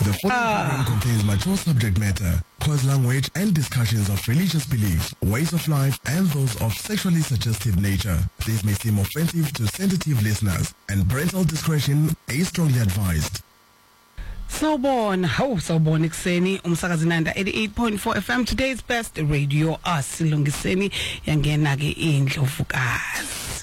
The following program contains mature subject matter, coarse language, and discussions of religious beliefs, ways of life, and those of sexually suggestive nature. This may seem offensive to sensitive listeners, and parental discretion is strongly advised. Sawubona ekuseni umsakazi Nanda 88.4 FM. Today's best radio asilungiseni yangena ke indlovukazi.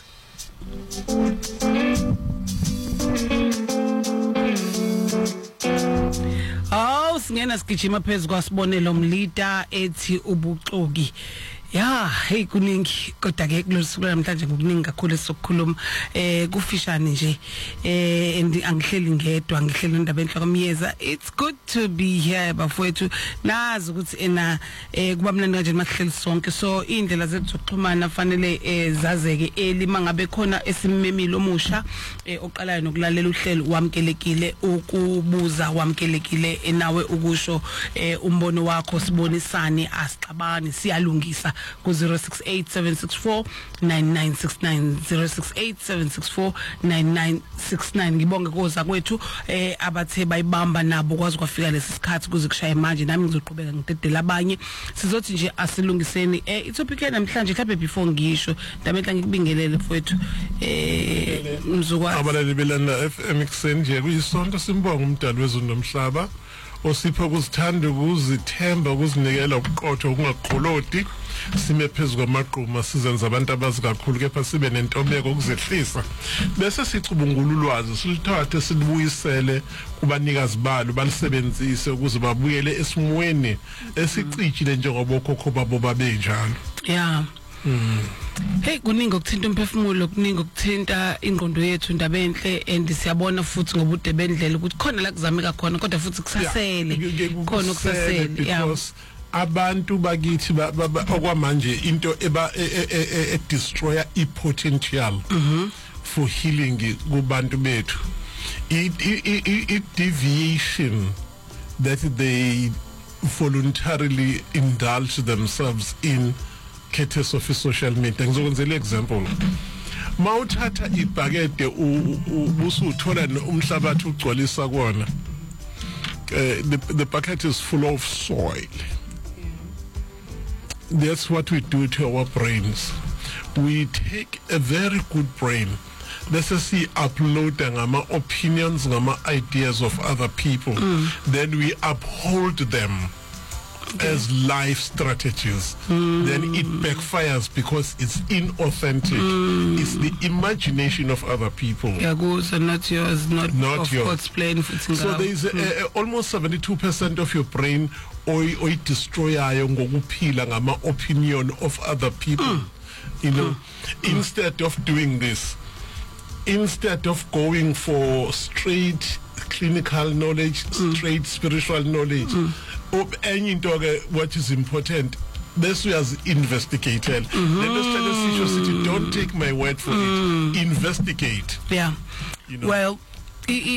Singena sigijima phezulu kwasibonelo mlita ethi ubuxoki. Ya, hey kuningi kodwa ke kulosukela namhlanje ngokuningi kakhulu sokukhuluma kufishane nje angihleli ngedwa ngihleli indaba enhloko Miyeza. It's good to be here bafowethu nazi ukuthi kuba mnandi kanje masihleli sonke, so indlela zethu zokuxhumana fanele zazeke mangabe khona esimemile omusha oqalayo nokulalela uhlelo wamkelekile ukubuza wamkelekile nawe ukusho umbono wakho sibonisane asixabani siyalungisa ku 0687649969 0687649969. Ngibonge koza kwethu abathe bayibamba nabo kwazi kwafika lesisikhathi kuze kushaye manje, nami ngizoqhubeka ngidedela abanye sizothi nje asilungiseni itopic namhlanje mhlawumbe before ngisho ndamenhla ngikubingelele mfowethu mzukwa abalali belana FM ekuseni nje kuyisonto simbonga umdali wezulu nomhlaba osipha ukuzithanda ukuzithemba ukuzinikela ubuqotho ukungaqoloti sime phezulu kwamaqhuma sizenza abantu abazi kakhulu kepha sibe nentobeko ukuzehlisa bese sicubungula ulwazi silithathe silibuyisele kubanikazi balo balisebenzise ukuze babuyele esimweni esicijile njengoba okhokho babo babenjalo. Yeah. Hey kuningi ukuthinta umphefumulo, kuningi ukuthinta ingqondo yethu indaba enhle, and siyabona futhi ngobude bendlela ukuthi khona la kuzameka khona kodwa futhi kusasele khona ukusasele because abantu bakithi okwamanje into e destroyer potential for healing kubantu bethu i deviation that they voluntarily indulge themselves in cases of social media. Ngizokwenzela example, mawuthatha ibhakede usuthola umhlabathi ugcwalisa kona, the bucket is full of soil. That's what we do to our brains. We take a very good brain, let's see, upload ngama opinions, ngama ideas of other people, then we uphold them as life strategies. Then it backfires because it's inauthentic. It's the imagination of other people. Yeah, goes and not yours, not yours. God's plan. So there is almost 72% of your brain or destroyer ngokuphila ngama opinion of other people. You know, instead of doing this, instead of going for straight clinical knowledge, straight spiritual knowledge, what is important, this was investigated. Don't take my word for it. Investigate. Yeah. You know? Well,